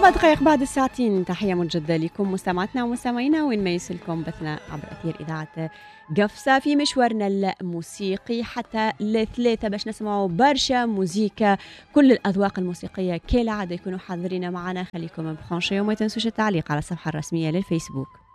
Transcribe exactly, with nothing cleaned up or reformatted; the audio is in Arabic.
سبع دقائق بعد الساعتين. تحية مجددة لكم مستمعاتنا ومستمعينا وين ما يسلكم بثنا عبر أثير إذاعة قفصة في مشوارنا الموسيقي حتى لثلاثة باش نسمعوا برشا موزيكا، كل الأذواق الموسيقية كالعادة يكونوا حاضرين معنا. خليكم بخونشي وما تنسوش التعليق على الصفحة الرسمية للفيسبوك.